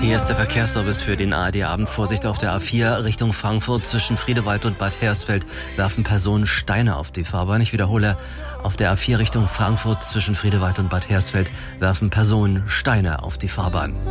Hier ist der Verkehrsservice für den ARD-Abend. Vorsicht auf der A4 Richtung Frankfurt. Zwischen Friedewald und Bad Hersfeld werfen Personen Steine auf die Fahrbahn. Ich wiederhole, auf der A4 Richtung Frankfurt zwischen Friedewald und Bad Hersfeld werfen Personen Steine auf die Fahrbahn.